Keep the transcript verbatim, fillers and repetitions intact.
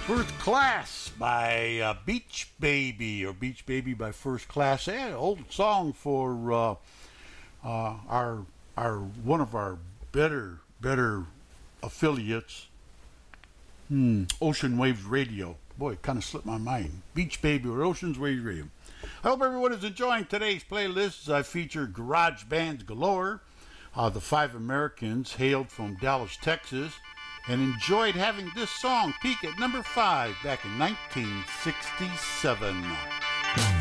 First Class by uh, Beach Baby, or Beach Baby by First Class. Yeah, old song for uh, uh, our our one of our better better affiliates, hmm, Ocean Waves Radio. Boy, it kind of slipped my mind. Beach Baby or Ocean Waves Radio. I hope everyone is enjoying today's playlist as I feature garage bands galore. Uh, the Five Americans hailed from Dallas, Texas, and enjoyed having this song peak at number five back in nineteen sixty-seven.